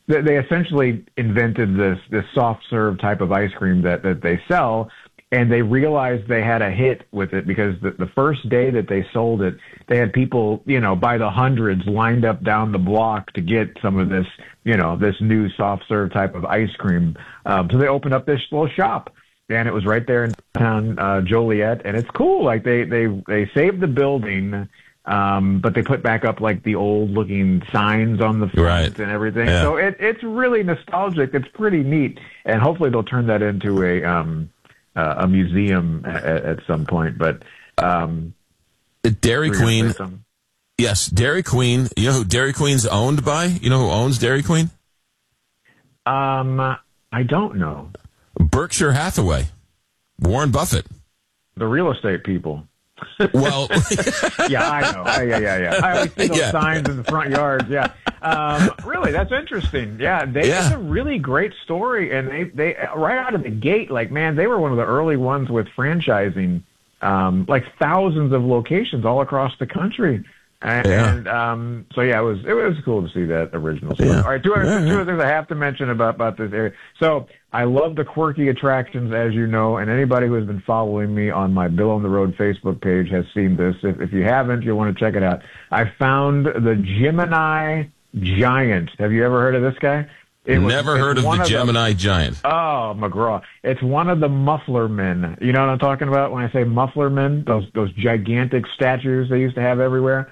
they essentially invented this soft serve type of ice cream that they sell, and they realized they had a hit with it because the first day that they sold it, they had people, by the hundreds lined up down the block to get some of this, this new soft serve type of ice cream. So they opened up this little shop, and it was right there in town, Joliet, and it's cool. Like they saved the building. But they put back up like the old looking signs on the front and everything. Yeah. So it's really nostalgic. It's pretty neat. And hopefully they'll turn that into a museum at some point. But, Dairy Queen. Yes. Dairy Queen. You know who Dairy Queen's owned by? You know who owns Dairy Queen? I don't know. Berkshire Hathaway. Warren Buffett. The real estate people. Well, yeah, I know. Yeah. I always see those signs in the front yards. Yeah, really, that's interesting. Yeah, it's a really great story, and they right out of the gate, like man, they were one of the early ones with franchising, like thousands of locations all across the country. And so yeah, it was cool to see that original stuff. Yeah. All right, two other things I have to mention about this area. So I love the quirky attractions, as you know, and anybody who has been following me on my Bill on the Road Facebook page has seen this. If you haven't, you'll want to check it out. I found the Gemini Giant. Have you ever heard of this guy? Never heard of the Gemini Giant. Oh, McGraw. It's one of the muffler men. You know what I'm talking about when I say muffler men? Those gigantic statues they used to have everywhere.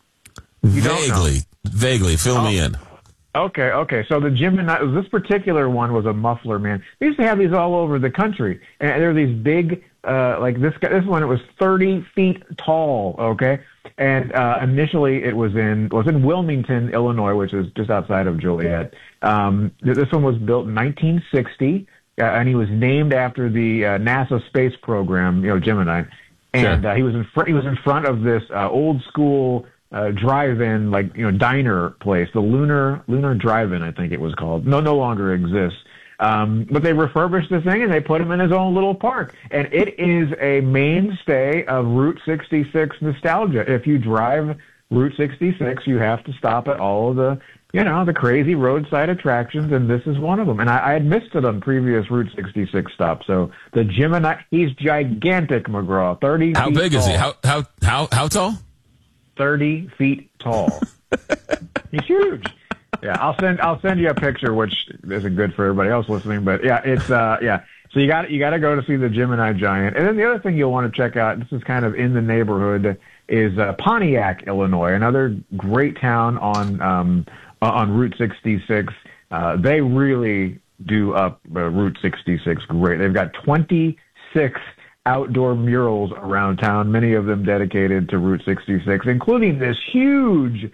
Vaguely. Fill me in. Okay. So the Gemini, this particular one was a muffler man. They used to have these all over the country, and there were these big, like this one. It was 30 feet tall. Okay, and initially it was in Wilmington, Illinois, which is just outside of Joliet. This one was built in 1960, and he was named after the NASA space program, Gemini. And he was in front of this old school. Drive-in, diner place, the Lunar Drive-in, I think it was called. No longer exists. But they refurbished the thing and they put him in his own little park. And it is a mainstay of Route 66 nostalgia. If you drive Route 66, you have to stop at all of the, the crazy roadside attractions, and this is one of them. And I had missed it on previous Route 66 stops. So the Gemini, he's gigantic, McGraw, 30 feet tall. How big is he? How tall? 30 feet tall. He's huge. Yeah, I'll send you a picture, which isn't good for everybody else listening, but yeah, it's So you got to go to see the Gemini Giant. And then the other thing you'll want to check out, this is kind of in the neighborhood, is Pontiac, Illinois, another great town on Route 66. They really do up Route 66 great. They've got 26 outdoor murals around town, many of them dedicated to Route 66, including this huge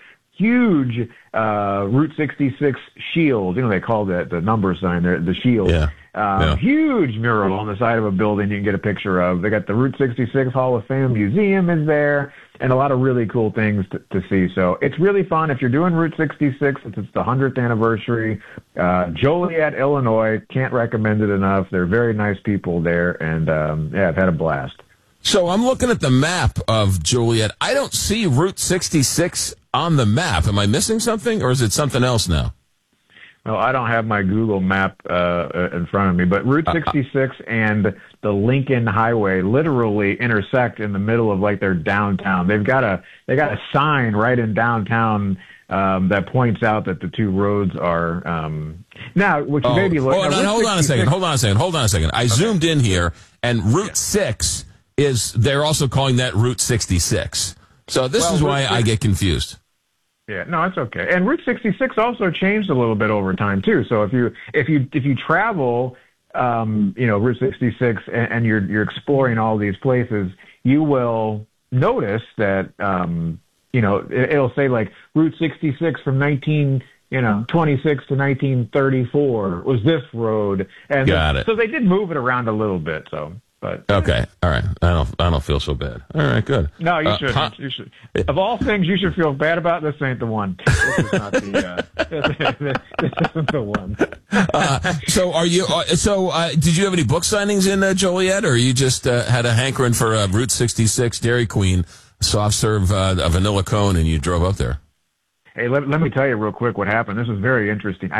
Route 66 shield. They call that the number sign there, the shield. Huge mural on the side of a building you can get a picture of. They got the Route 66 Hall of Fame Museum is there, and a lot of really cool things to see. So it's really fun. If you're doing Route 66, since it's the 100th anniversary, Joliet, Illinois, can't recommend it enough. They're very nice people there, and I've had a blast. So I'm looking at the map of Joliet. I don't see Route 66 on the map. Am I missing something, or is it something else now? Well, I don't have my Google map in front of me, but Route 66 and the Lincoln Highway literally intersect in the middle of their downtown. They got a sign right in downtown that points out that the two roads are now. Which maybe look. Hold on a second. I zoomed in here, and Route 6 is. They're also calling that Route 66. So this is why I get confused. Yeah, no, it's okay. And Route 66 also changed a little bit over time too. So if you travel, Route 66 and you're exploring all these places, you will notice that it'll say Route 66 from 1926 to 1934 was this road, and Got it. So they did move it around a little bit. So. But, okay, all right. I don't feel so bad. All right, good. No, you shouldn't. You should. Of all things you should feel bad about, this ain't the one. This is not the. This isn't the one. So are you? Did you have any book signings in Joliet, or you just had a hankering for Route 66 Dairy Queen soft serve a vanilla cone, and you drove up there? Hey, let me tell you real quick what happened. This is very interesting.